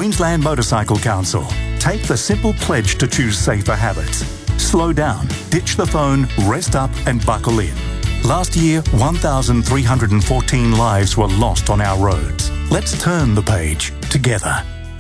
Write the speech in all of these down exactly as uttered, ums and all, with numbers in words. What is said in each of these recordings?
Queensland Motorcycle Council. Take the simple pledge to choose safer habits. Slow down, ditch the phone, rest up and buckle in. Last year, one thousand three hundred fourteen lives were lost on our roads. Let's turn the page together.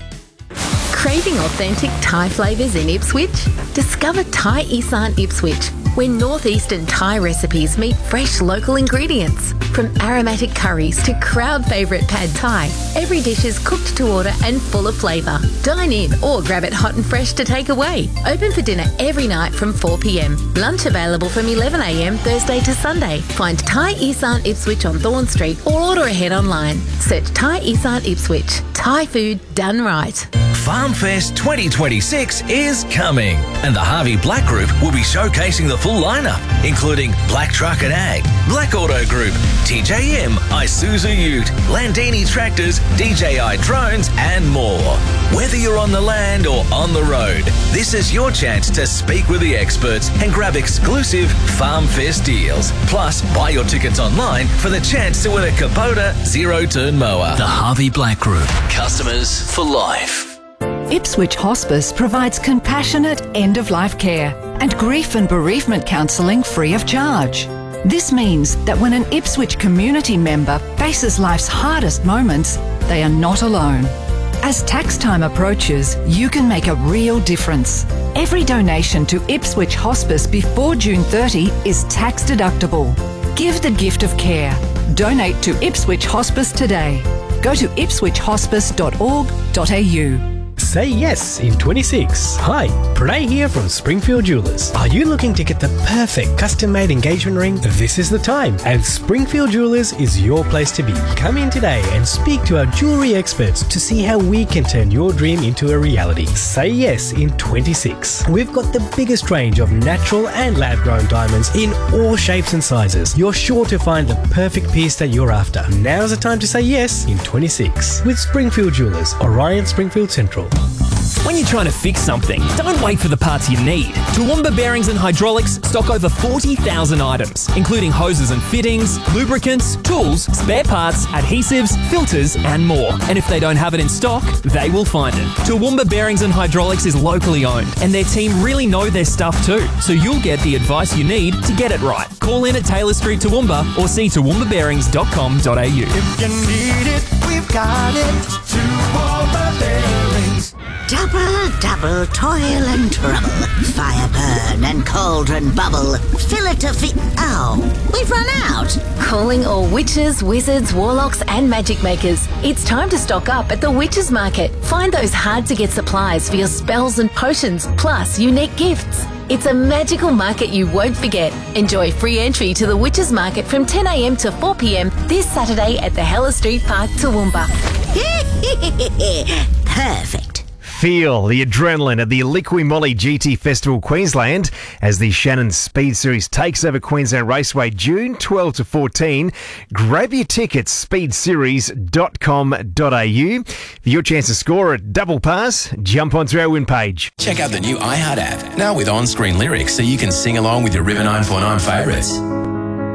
Craving authentic Thai flavours in Ipswich? Discover Thai Isan Ipswich, where northeastern Thai recipes meet fresh local ingredients. From aromatic curries to crowd favourite pad Thai, every dish is cooked to order and full of flavour. Dine in or grab it hot and fresh to take away. Open for dinner every night from four p m. Lunch available from eleven a m Thursday to Sunday. Find Thai Isan Ipswich on Thorn Street or order ahead online. Search Thai Isan Ipswich. Thai food done right. FarmFest twenty twenty-six is coming, and the Harvey Black Group will be showcasing the full lineup, including Black Truck and Ag, Black Auto Group, T J M, Isuzu Ute, Landini Tractors, D J I Drones, and more. Whether you're on the land or on the road, this is your chance to speak with the experts and grab exclusive FarmFest deals. Plus, buy your tickets online for the chance to win a Kubota zero-turn mower. The Harvey Black Group. Customers for life. Ipswich Hospice provides compassionate end-of-life care and grief and bereavement counselling free of charge. This means that when an Ipswich community member faces life's hardest moments, they are not alone. As tax time approaches, you can make a real difference. Every donation to Ipswich Hospice before June thirtieth is tax deductible. Give the gift of care. Donate to Ipswich Hospice today. Go to ipswich hospice dot org dot a u. Say yes in twenty-six. Hi, Pranay here from Springfield Jewelers. Are you looking to get the perfect custom-made engagement ring? This is the time, and Springfield Jewelers is your place to be. Come in today and speak to our jewellery experts to see how we can turn your dream into a reality. Say yes in twenty-six. We've got the biggest range of natural and lab-grown diamonds in all shapes and sizes. You're sure to find the perfect piece that you're after. Now's the time to say yes in twenty-six with Springfield Jewelers, Orion Springfield Central. When you're trying to fix something, don't wait for the parts you need. Toowoomba Bearings and Hydraulics stock over forty thousand items, including hoses and fittings, lubricants, tools, spare parts, adhesives, filters, and more. And if they don't have it in stock, they will find it. Toowoomba Bearings and Hydraulics is locally owned, and their team really know their stuff too, so you'll get the advice you need to get it right. Call in at Taylor Street Toowoomba or see toowoomba bearings dot com dot a u. If you need it, we've got it. Toowoomba Bearings. Double, double, toil and trouble. Fire burn and cauldron bubble. Fill it to fi- Ow, we've run out. Calling all witches, wizards, warlocks and magic makers. It's time to stock up at the Witches Market. Find those hard-to-get supplies for your spells and potions, plus unique gifts. It's a magical market you won't forget. Enjoy free entry to the Witches Market from ten a m to four p m this Saturday at the Hella Street Park, Toowoomba. Perfect. Feel the adrenaline at the Liqui Moly G T Festival Queensland as the Shannon Speed Series takes over Queensland Raceway June twelfth to fourteen. Grab your tickets, speed series dot com dot a u. For your chance to score a double pass, jump onto our win page. Check out the new iHeart app, now with on-screen lyrics so you can sing along with your River nine four nine favourites.